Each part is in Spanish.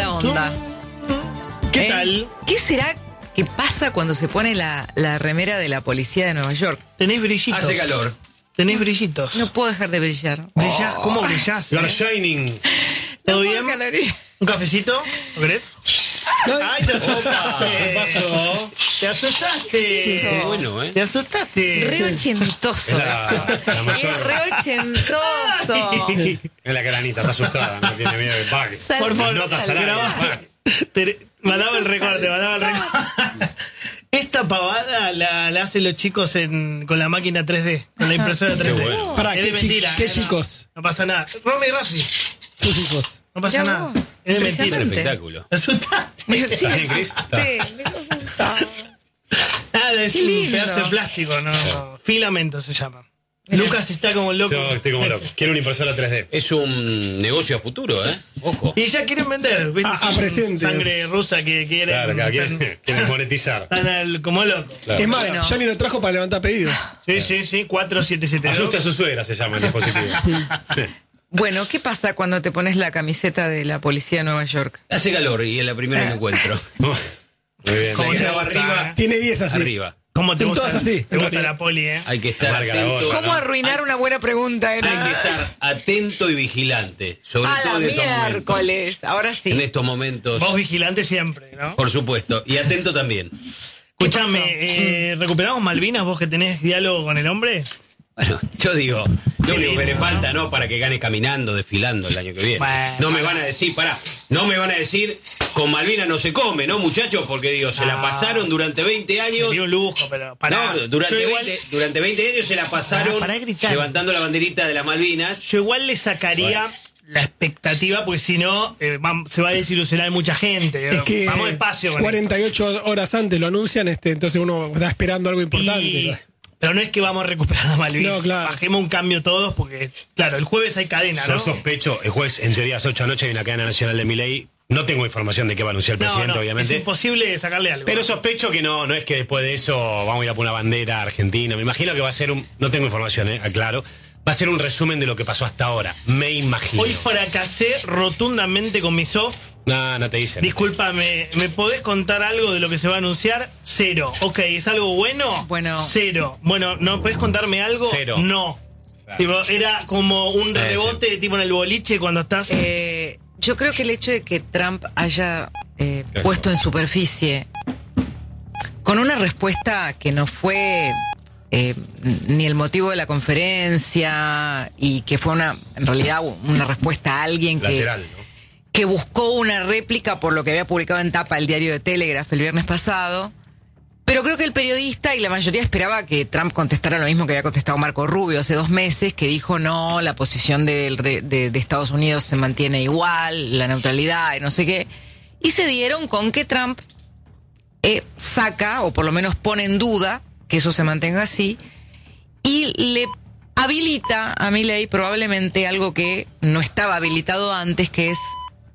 mala onda. ¿Qué tal? ¿Qué será que pasa cuando se pone la remera de la policía de Nueva York? Tenés brillitos. Hace calor. Tenés brillitos. No puedo dejar de brillar. Brillás, ¿cómo brillás? You're shining. ¿Todo No puedo bien? dejar de brillar. ¿Un cafecito? ¿Lo querés? ¡Ay, te asustaste! ¿Qué pasó? ¡Te asustaste! Qué bueno, ¿eh? ¡Te asustaste! Re ochentoso. La mayor. Es re ochentoso. Es la granita, está asustada, no tiene miedo de pague. Por favor, Notas al aire, grabá. pague. Mandaba el recorte. Esta pavada la hacen los chicos con la máquina 3D, con la impresora 3D. bueno. Pará, Es de ¿qué mentira. ¿qué chicos? No pasa nada. Romy y Rafi, ¿Qué chicos? no pasa Mirá nada. vos, Es de mentira. impresionante. Espectáculo. ¿Te asustaste? Sí, ¿Estás bien, Cris? me asusta. Nada, es Qué un lindo. pedazo de plástico, no. Filamento se llama. Lucas está como loco. Yo estoy como loco. Quiero una impresora 3D. Es un negocio a futuro, ¿eh? Ojo. Y ya quieren vender, ¿viste? A Son presente. Sangre rusa que quieren. Claro, quieren monetizar. Están como locos. Claro. Es más, Bueno. Johnny lo trajo para levantar pedidos. Sí, 4772. Asusta a su suegra, se llama el dispositivo. Bueno, ¿qué pasa cuando te pones la camiseta de la policía de Nueva York? Hace calor y es la primera que encuentro. Muy bien. ¿Cómo La te grabo gusta, arriba. Tiene 10 así. Arriba. ¿Cómo te Son gusta? todas así, Te en gusta realidad. la poli, ¿eh? Hay que estar Amarga la atento. bola. ¿Cómo arruinar una buena pregunta? Hay que estar atento y vigilante. Sobre A todo la en estos momentos. miércoles. Ahora En sí. estos momentos. Vos vigilante siempre, ¿no? Por supuesto. Y atento también. Escúchame, ¿recuperamos Malvinas vos que tenés diálogo con el hombre? Bueno, yo digo, lo único que le lindo, falta, ¿no? Para que gane caminando, desfilando el año que viene. Bueno, no me van a decir, no me van a decir, con Malvinas no se come, ¿no, muchachos? Porque digo, se la Ah. pasaron durante 20 años. Sería un lujo, pero pará. No, durante Yo igual- 20 años se la pasaron Pará de gritar. levantando la banderita de las Malvinas. Yo igual le sacaría la expectativa, porque si no, se va a desilusionar mucha gente. Es que Vamos despacio con 48 horas antes lo anuncian, entonces uno está esperando algo esto. importante. Pero no es que vamos a recuperar a Malvinas. No, claro. Bajemos un cambio todos, porque, claro, el jueves hay cadena, Yo ¿no? sospecho, el jueves en teoría a las 8 de la noche hay una cadena nacional de Milei. No tengo información de qué va a anunciar el presidente, No, obviamente. es imposible sacarle algo. Pero sospecho que no es que después de eso vamos a ir a poner una bandera argentina. Me imagino que va a ser no tengo información, aclaro. Va a ser un resumen de lo que pasó hasta ahora. Me imagino. Hoy fracasé rotundamente con mi soft. No te dicen. Discúlpame, ¿me podés contar algo de lo que se va a anunciar? 0. Ok, ¿es algo bueno? Bueno. 0. Bueno, ¿no podés contarme algo? 0. No. Tipo, era como un rebote tipo en el boliche cuando estás... Yo creo que el hecho de que Trump haya puesto en superficie con una respuesta que no fue ni el motivo de la conferencia y que fue en realidad una respuesta a alguien Lateral, ¿no? que buscó una réplica por lo que había publicado en tapa el diario de Telegraph el viernes pasado. Pero creo que el periodista y la mayoría esperaba que Trump contestara lo mismo que había contestado Marco Rubio hace 2 meses, que dijo no, la posición de Estados Unidos se mantiene igual, la neutralidad y no sé qué. Y se dieron con que Trump saca, o por lo menos pone en duda, que eso se mantenga así, y le habilita a Milei probablemente algo que no estaba habilitado antes, que es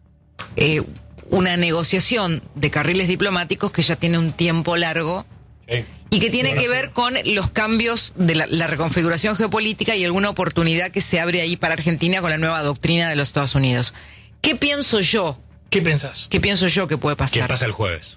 una negociación de carriles diplomáticos que ya tiene un tiempo largo Sí. y que tiene que ver con los cambios de la reconfiguración geopolítica y alguna oportunidad que se abre ahí para Argentina con la nueva doctrina de los Estados Unidos. ¿Qué pienso yo? ¿Qué pensás? ¿Qué pienso yo que puede ¿Qué pasar? pasa el jueves?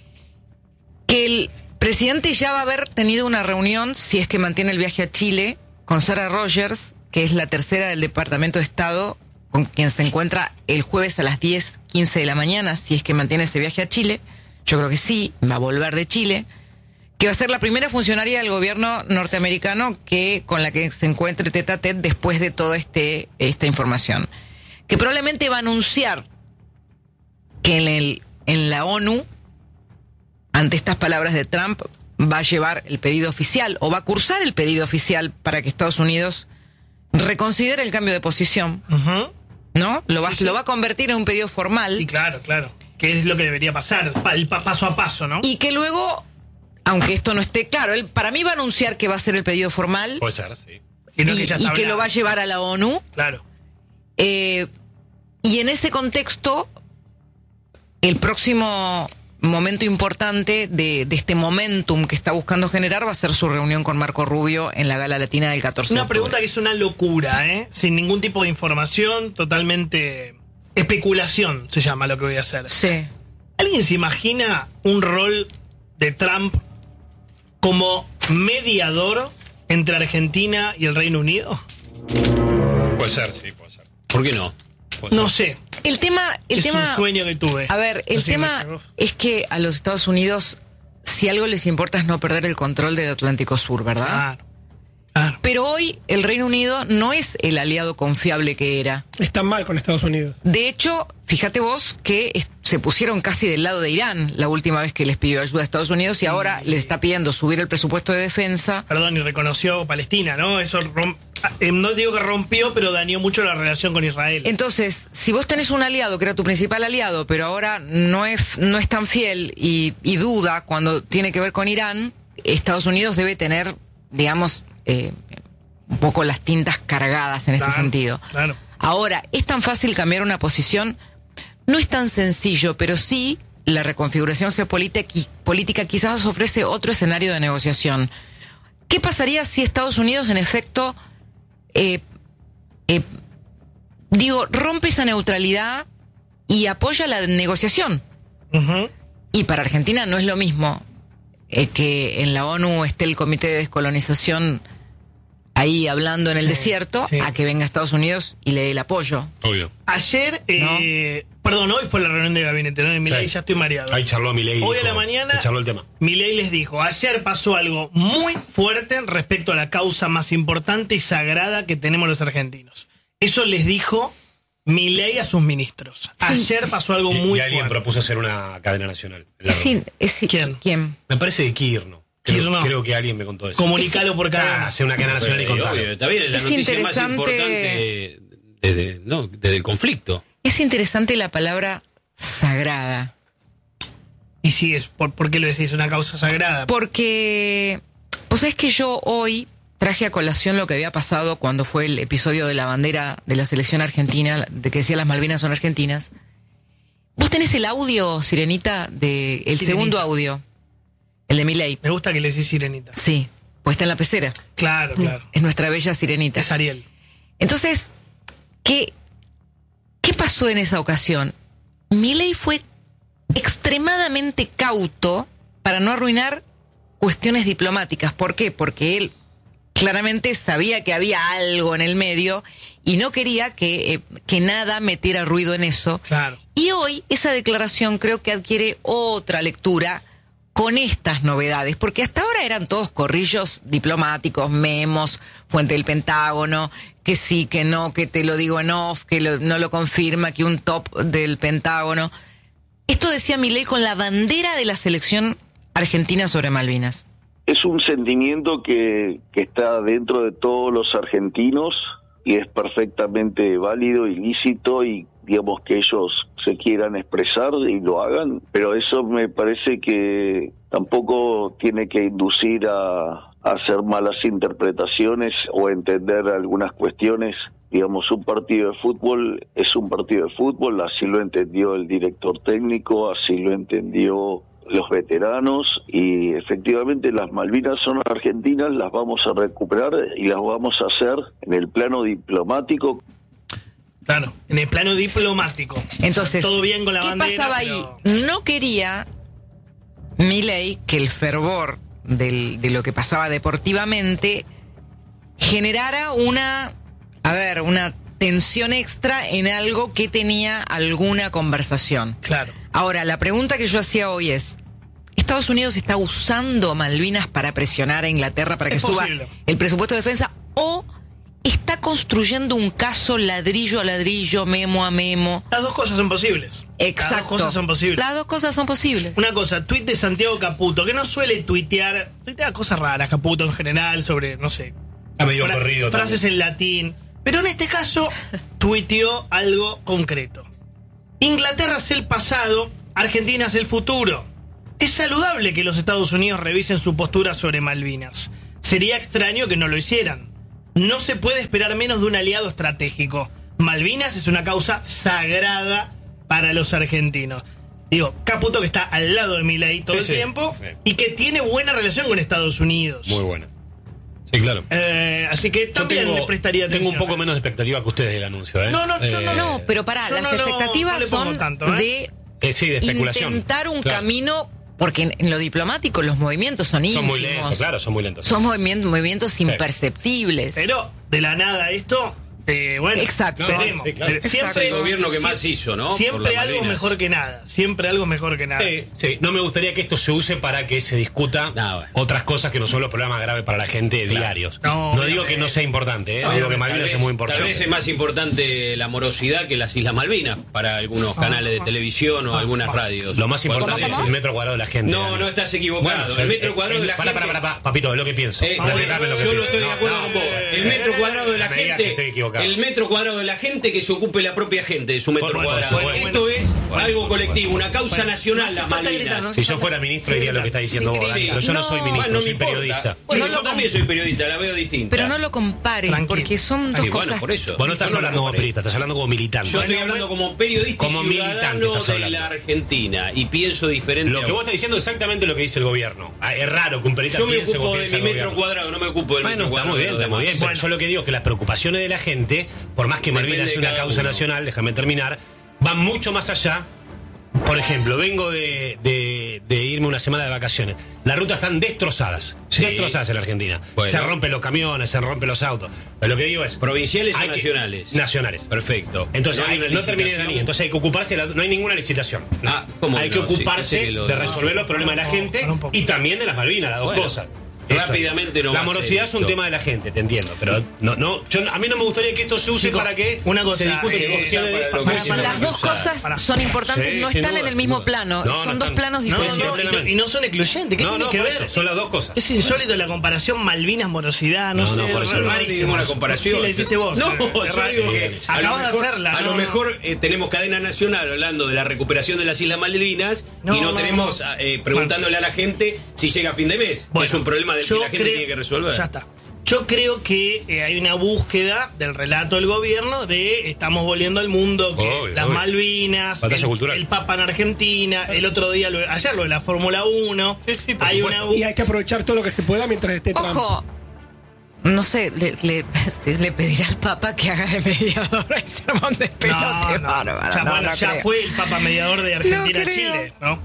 Que el presidente ya va a haber tenido una reunión, si es que mantiene el viaje a Chile, con Sarah Rogers, que es la tercera del Departamento de Estado, con quien se encuentra el jueves a las 10:15 de la mañana, si es que mantiene ese viaje a Chile. Yo creo que sí, va a volver de Chile. Que va a ser la primera funcionaria del gobierno norteamericano con la que se encuentre tete a tete después de toda esta información. Que probablemente va a anunciar que en la ONU, ante estas palabras de Trump, va a llevar el pedido oficial o va a cursar el pedido oficial para que Estados Unidos reconsidere el cambio de posición, ¿no? Lo va a convertir en un pedido formal. Y claro. Que es lo que debería pasar, paso a paso, ¿no? Y que luego, aunque esto no esté claro, él para mí va a anunciar que va a ser el pedido formal Puede ser, sí. Sino y ya que está lo hablado. va a llevar a la ONU. Claro. Y en ese contexto, el próximo momento importante de este momentum que está buscando generar va a ser su reunión con Marco Rubio en la Gala Latina del 14 de Una octubre. pregunta que es una locura, sin ningún tipo de información, totalmente especulación se llama lo que voy a hacer. Sí. ¿Alguien se imagina un rol de Trump como mediador entre Argentina y el Reino Unido? Puede ser, sí, puede ser. ¿Por qué no? No sé. El tema... Es un sueño que tuve. A ver, el Así tema es que a los Estados Unidos, si algo les importa es no perder el control del Atlántico Sur, ¿verdad? Claro. Pero hoy el Reino Unido no es el aliado confiable que era. Están mal con Estados Unidos. De hecho, fíjate vos que se pusieron casi del lado de Irán la última vez que les pidió ayuda a Estados Unidos y ahora les está pidiendo subir el presupuesto de defensa. Perdón, y reconoció Palestina, ¿no? Eso no digo que rompió, pero dañó mucho la relación con Israel. Entonces, si vos tenés un aliado que era tu principal aliado, pero ahora no es tan fiel y duda cuando tiene que ver con Irán, Estados Unidos debe tener, digamos, un poco las tintas cargadas en este sentido. Claro. Ahora, ¿es tan fácil cambiar una posición? No es tan sencillo, pero sí la reconfiguración geopolítica quizás ofrece otro escenario de negociación. ¿Qué pasaría si Estados Unidos, en efecto, rompe esa neutralidad y apoya la negociación? Uh-huh. Y para Argentina no es lo mismo que en la ONU esté el Comité de Descolonización ahí hablando en el desierto, a que venga Estados Unidos y le dé el apoyo. Obvio. Ayer, perdón, hoy fue la reunión de gabinete, ¿no? De Milei, ya estoy mareado. Ahí charló Milei. Hoy a la mañana, charló el tema. Milei les dijo, ayer pasó algo muy fuerte respecto a la causa más importante y sagrada que tenemos los argentinos. Eso les dijo Milei a sus ministros. Ayer pasó algo muy y alguien fuerte. propuso hacer una cadena nacional. ¿Quién? Me parece de Kirchner. Creo que alguien me contó eso. Comunicalo por cadena. Hacer una cadena nacional y contarlo. Está bien, es la noticia más importante desde el conflicto. Es interesante la palabra sagrada. Y sí, ¿por qué lo decís? Una causa sagrada. Porque, vos sabés que yo hoy traje a colación lo que había pasado cuando fue el episodio de la bandera de la selección argentina, de que decía las Malvinas son argentinas. Vos tenés el audio, Sirenita, el segundo audio. El de Milei. Me gusta que le decís Sirenita. Sí, pues está en la pecera. Claro, claro. Es nuestra bella Sirenita. Es Ariel. Entonces, ¿qué pasó en esa ocasión? Milei fue extremadamente cauto para no arruinar cuestiones diplomáticas. ¿Por qué? Porque él claramente sabía que había algo en el medio y no quería que nada metiera ruido en eso. Claro. Y hoy esa declaración creo que adquiere otra lectura con estas novedades, porque hasta ahora eran todos corrillos diplomáticos, memos, fuente del Pentágono, que sí, que no, que te lo digo en off, que no lo confirma, que un top del Pentágono. Esto decía Milei con la bandera de la selección argentina sobre Malvinas. Es un sentimiento que está dentro de todos los argentinos y es perfectamente válido y lícito y digamos que ellos se quieran expresar y lo hagan, pero eso me parece que tampoco tiene que inducir a hacer malas interpretaciones o entender algunas cuestiones. Digamos, un partido de fútbol es un partido de fútbol, así lo entendió el director técnico, así lo entendió los veteranos y efectivamente las Malvinas son argentinas, las vamos a recuperar y las vamos a hacer en el plano diplomático. Claro, en el plano diplomático. Entonces, todo bien con la bandera. ¿Qué pasaba ahí? No quería Milei que el fervor de lo que pasaba deportivamente generara una tensión extra en algo que tenía alguna conversación. Claro. Ahora, la pregunta que yo hacía hoy es, ¿Estados Unidos está usando Malvinas para presionar a Inglaterra para que suba el presupuesto de defensa o está construyendo un caso ladrillo a ladrillo, memo a memo? Las dos cosas son posibles. Exacto. Las dos cosas son posibles. Las dos cosas son posibles. Una cosa, tuit de Santiago Caputo, que no suele tuitea cosas raras, Caputo en general, sobre, no sé, Está medio corrido. frases en latín. Pero en este caso, tuiteó algo concreto. Inglaterra es el pasado, Argentina es el futuro. Es saludable que los Estados Unidos revisen su postura sobre Malvinas. Sería extraño que no lo hicieran. No se puede esperar menos de un aliado estratégico. Malvinas es una causa sagrada para los argentinos. Digo, Caputo que está al lado de Milei todo el tiempo y que tiene buena relación con Estados Unidos. Muy buena. Sí, claro. Así que también le prestaría atención. Tengo un poco menos de expectativa que ustedes del anuncio, ¿eh? No, yo no. No, pero pará, las expectativas son tanto, de sí, de especulación. intentar un Claro. camino, porque en lo diplomático los movimientos son ínfimos. Son muy lentos, claro, son muy lentos. Son movimientos imperceptibles. Pero de la nada esto, bueno, Exacto. veremos. Sí, claro. Siempre el gobierno que más hizo, ¿no? Por Siempre las algo Malvinas. mejor que nada. Siempre algo mejor que nada. Sí, no me gustaría que esto se use para que se discuta otras cosas que no son los problemas graves para la gente diarios. No, digo que no sea importante, digo que Malvinas es muy importante. Tal vez es más importante la morosidad que las Islas Malvinas para algunos canales de televisión o algunas radios. Lo más importante es el metro cuadrado de la gente. No estás equivocado. Bueno, el metro cuadrado de la gente... Para, papito, es lo que pienso. Yo no estoy de acuerdo con vos. El metro cuadrado de la gente... El metro cuadrado de la gente que se ocupe la propia gente de su metro cuadrado. Esto es algo colectivo, una causa nacional, las Malvinas. Si yo fuera ministro diría lo que está diciendo vos, Dani, pero yo no soy ministro, soy periodista. Bueno, yo también soy periodista, la veo distinta. Pero no lo compares, porque son dos cosas. Por eso. Vos no estás hablando como periodista, estás hablando como militante. Yo estoy hablando como periodista como y ciudadano de la Argentina y pienso diferente. Lo que vos estás diciendo es exactamente lo que dice el gobierno. Es raro que un periodista yo me piense ocupo como de piensa mi el metro gobierno. cuadrado, no me ocupo del metro cuadrado. Está muy bien. Pero yo lo que digo es que las preocupaciones de la gente, por más que Malvinas sea una causa nacional, déjame terminar, van mucho más allá. Por ejemplo, vengo de irme una semana de vacaciones. Las rutas están destrozadas. Destrozadas en la Argentina. Bueno. Se rompen los camiones, se rompen los autos. Pero lo que digo es... ¿Provinciales o nacionales? Nacionales. Perfecto. Entonces, no terminé licitación. ahí. Entonces hay que ocuparse, no hay ninguna licitación. ¿cómo Hay no? que ocuparse Sí, de resolver los problemas de la gente y también de las Malvinas, las dos cosas. Rápidamente no va La a ser morosidad es un esto. tema de la gente, te entiendo. Pero a mí no me gustaría que esto se use Chicos, para que una cosa, se discute cuestiones de... para lo que Las dos cosas son importantes, Sí, no sin están duda, en el sin mismo duda. plano. No, Son no dos están. planos No, diferentes. y no son excluyentes. ¿Qué tiene que por ver? eso, son las dos cosas. Es insólito la comparación Malvinas-morosidad, no sé. por eso no rarísimo. hicimos una comparación. Sí, la hiciste vos. No, Es yo raro. digo que Acabas de hacerla. A lo mejor tenemos cadena nacional hablando de la recuperación de las Islas Malvinas y no tenemos preguntándole a la gente si llega a fin de mes. Bueno, es un problema del que la gente tiene que resolver. Ya está. Yo creo que hay una búsqueda del relato del gobierno de estamos volviendo al mundo, que las Malvinas, el Papa en Argentina, el otro día, ayer lo de la Fórmula 1. Hay y hay que aprovechar todo lo que se pueda mientras esté Trump. Ojo, no sé, le pedirá al Papa que haga de mediador a ese sermón de pelote bárbaro. Ya fue el Papa mediador de Argentina-Chile, ¿no?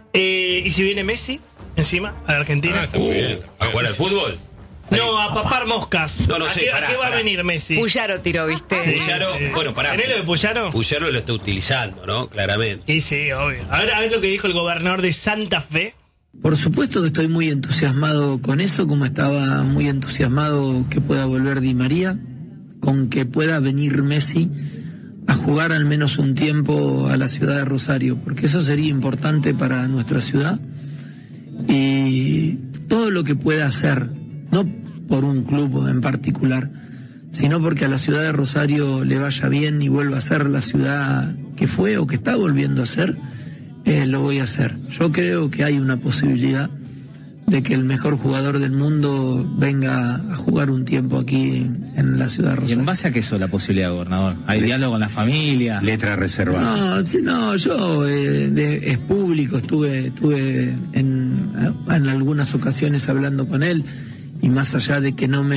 Y si viene Messi encima a la Argentina. Está muy bien. ¿A jugar al fútbol? No, a papar moscas. No sé, ¿A qué va a venir Messi? Puyaro tiró, ¿viste? Puyaro, bueno, pará. ¿Tenés lo de Puyaro? Puyaro lo está utilizando, ¿no? Claramente. Y sí, obvio. A ver lo que dijo el gobernador de Santa Fe. Por supuesto que estoy muy entusiasmado con eso, como estaba muy entusiasmado que pueda volver Di María, con que pueda venir Messi a jugar al menos un tiempo a la ciudad de Rosario, porque eso sería importante para nuestra ciudad. Y todo lo que pueda hacer, no por un club en particular, sino porque a la ciudad de Rosario le vaya bien y vuelva a ser la ciudad que fue o que está volviendo a ser, lo voy a hacer. Yo creo que hay una posibilidad de que el mejor jugador del mundo venga a jugar un tiempo aquí en la ciudad de Rosario. ¿Y en base a qué es la posibilidad, gobernador? ¿Hay diálogo con la familia? Letra reservada. No, yo es público, estuve en algunas ocasiones hablando con él, y más allá de que no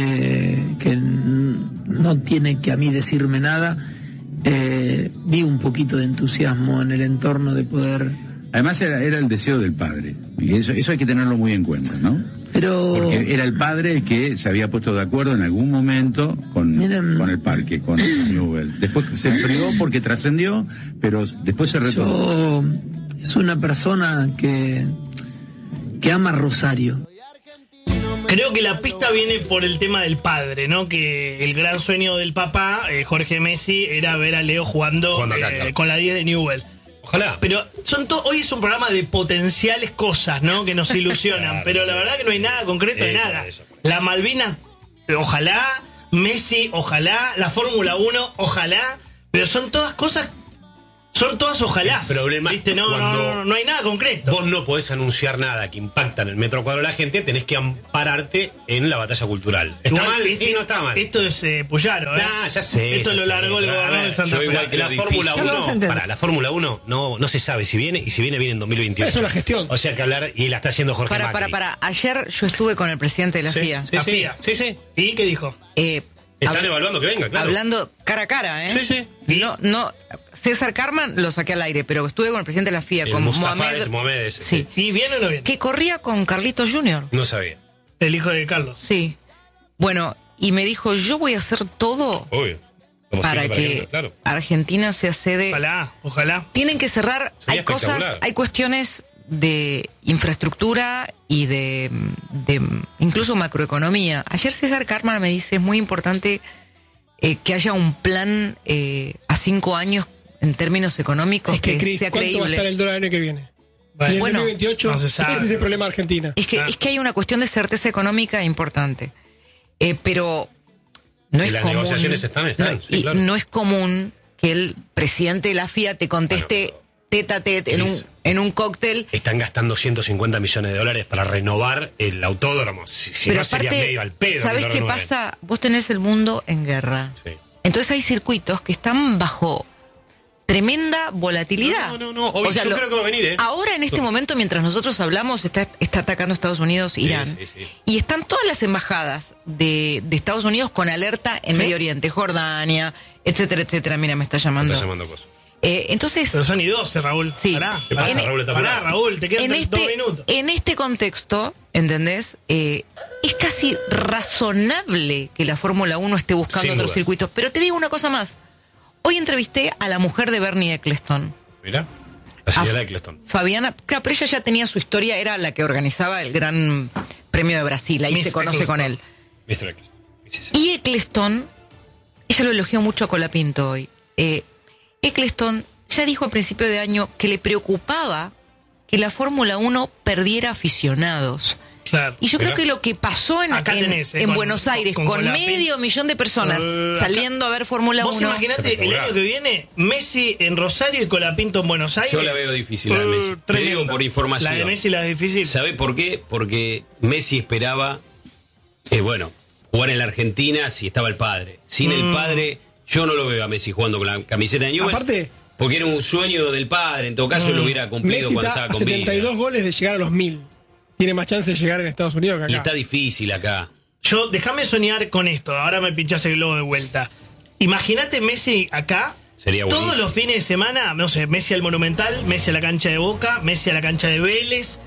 tiene que a mí decirme nada, vi un poquito de entusiasmo en el entorno de poder... Además era el deseo del padre, y eso hay que tenerlo muy en cuenta, ¿no? Porque era el padre el que se había puesto de acuerdo en algún momento con el parque, con Newell. Después se enfrió porque trascendió, pero después se retomó. Es una persona que ama Rosario. Creo que la pista viene por el tema del padre, ¿no? Que el gran sueño del papá, Jorge Messi, era ver a Leo jugando acá, claro, con la 10 de Newell. Ojalá. Pero hoy es un programa de potenciales cosas, ¿no? Que nos ilusionan. Claro, pero la verdad que no hay nada concreto de nada. La Malvinas, ojalá. Messi, ojalá. La Fórmula 1, ojalá. Pero son todas cosas Son todas ojalás. El problema ¿viste? No hay nada concreto. Vos no podés anunciar nada que impacta en el metro cuadrado de la gente, tenés que ampararte en la batalla cultural. ¿Está Igual, mal? Sí, no está mal. Esto es Puyaro, Nah, ya sé. Esto ya lo sé, largó el gobernador de Santa Fe. igual que la Fórmula 1, la Fórmula 1 no se sabe si viene, y si viene en 2028. Eso es la gestión. O sea que hablar, y la está haciendo Jorge Macri. Ayer yo estuve con el presidente de la FIA. La FIA. Sí. ¿Y qué dijo? Están evaluando que venga, claro. Hablando cara a cara, ¿eh? Sí. No, César Carman lo saqué al aire, pero estuve con el presidente de la FIA, con Mohamed. Sí. ¿Y viene o no viene? Que corría con Carlitos Jr. No sabía. El hijo de Carlos. Sí. Bueno, y me dijo, yo voy a hacer todo Obvio. para que claro. Argentina sea sede. Ojalá. Tienen que cerrar. Sería espectacular. Hay cuestiones de infraestructura y de incluso macroeconomía. Ayer César Carman me dice, es muy importante que haya un plan a 5 años en términos económicos que sea ¿cuánto creíble. va a estar el dólar el año que viene? Y en 2028, no se sabe. ese es el problema de Argentina. Es que hay una cuestión de certeza económica importante. Pero no es las común. negociaciones están, sí, claro. No es común que el presidente de la FIA te conteste tete a tete en un cóctel. Están gastando 150 millones de dólares para renovar el autódromo. Si pero no, sería aparte, medio al pedo. ¿sabes qué pasa? Vos tenés el mundo en guerra. Sí. Entonces hay circuitos que están bajo tremenda volatilidad. No. Obvio, yo creo que va a venir, ¿eh? Ahora, en este momento, mientras nosotros hablamos, está atacando Estados Unidos, Irán. Sí. Y están todas las embajadas de Estados Unidos con alerta en Medio Oriente, Jordania, etcétera, etcétera. Mira, me está llamando. Cosas. Entonces. Pero son y 12, Raúl. Sí. ¿Qué pasa, Raúl? Te quedan 2 minutos. En este contexto, ¿entendés? Es casi razonable que la Fórmula 1 esté buscando otros circuitos. Pero te digo una cosa más. Hoy entrevisté a la mujer de Bernie Ecclestone. Mira, la señora Ecclestone. Fabiana, claro, pero ella ya tenía su historia, era la que organizaba el Gran Premio de Brasil, ahí se conoce con él. Mr. Ecclestone. Y Ecclestone, ella lo elogió mucho a Colapinto hoy. Ecclestone ya dijo a principio de año que le preocupaba que la Fórmula 1 perdiera aficionados. Claro. Y yo creo que lo que pasó en Buenos Aires, con medio millón de personas saliendo a ver Fórmula 1. Vos imaginate el año que viene, Messi en Rosario y Colapinto en Buenos Aires. Yo la veo difícil la de Messi. Te digo por información. La de Messi la es difícil. ¿Sabe por qué? Porque Messi esperaba, jugar en la Argentina si estaba el padre. Sin el padre, yo no lo veo a Messi jugando con la camiseta de Newell's. Aparte, porque era un sueño del padre. En todo caso, lo hubiera cumplido Messi cuando está estaba con a 72 goles de llegar a los 1000. Tiene más chance de llegar en Estados Unidos que acá. Y está difícil acá. Déjame soñar con esto. Ahora me pinchás el globo de vuelta. Imagínate Messi acá. Sería buenísimo. Todos los fines de semana, no sé, Messi al Monumental, Messi a la cancha de Boca, Messi a la cancha de Vélez.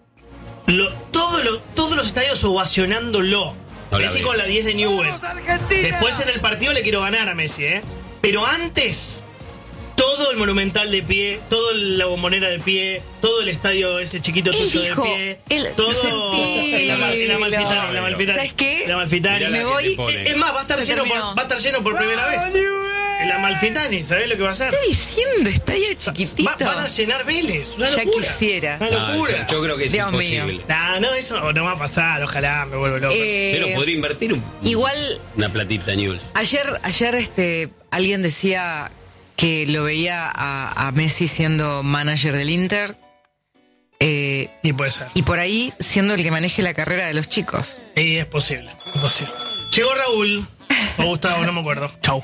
Todos los estadios ovacionándolo. Messi con la 10 de Newell's. Después en el partido le quiero ganar a Messi, Pero antes, todo el Monumental de pie, toda la Bombonera de pie, todo el estadio ese chiquito tuyo de pie, todo el Amalfitani. ¿Sabes qué? El Amalfitani. Me voy. Es más, va a estar lleno por primera vez. El Amalfitani, ¿sabés lo que va a hacer? ¿Qué está diciendo? Estadio chiquitito. Van a llenar Vélez. Una ya locura. Quisiera. Una locura. Yo creo que es Dios imposible. mío. No, eso no va a pasar. Ojalá me vuelvo loco. Pero podría invertir una platita Newell's. Ayer alguien decía que lo veía a Messi siendo manager del Inter. Y puede ser. Y por ahí siendo el que maneje la carrera de los chicos. Y es posible. Llegó Raúl. O Gustavo, no me acuerdo. Chau.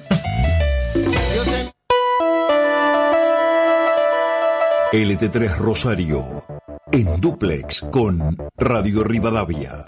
LT3 Rosario, en dúplex con Radio Rivadavia.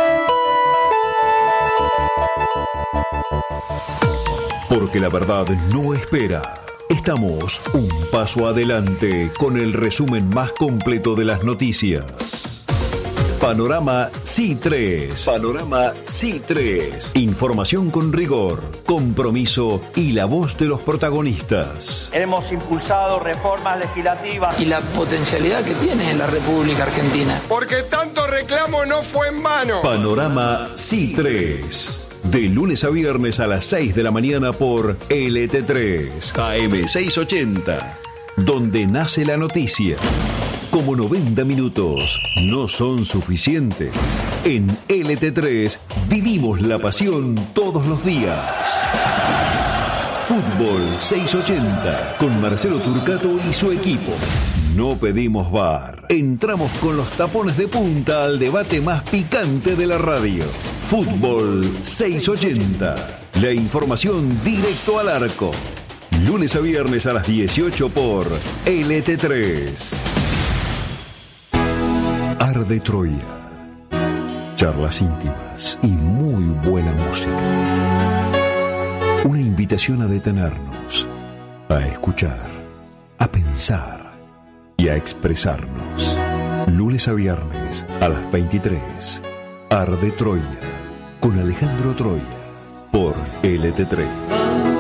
Porque la verdad no espera. Estamos un paso adelante con el resumen más completo de las noticias. Panorama C3. Panorama C3. Información con rigor, compromiso y la voz de los protagonistas. Hemos impulsado reformas legislativas. Y la potencialidad que tiene la República Argentina. Porque tanto reclamo no fue en vano. Panorama C3. De lunes a viernes a las 6 de la mañana por LT3 AM 680. Donde nace la noticia. Como 90 minutos no son suficientes, en LT3 vivimos la pasión todos los días. Fútbol 680 con Marcelo Turcato y su equipo. No pedimos VAR. Entramos con los tapones de punta al debate más picante de la radio. Fútbol 680. La información directo al arco. Lunes a viernes a las 18 por LT3. Arde Troya. Charlas íntimas y muy buena música. Una invitación a detenernos, a escuchar, a pensar y a expresarnos. Lunes a viernes a las 23. Arde Troya con Alejandro Troya por LT3.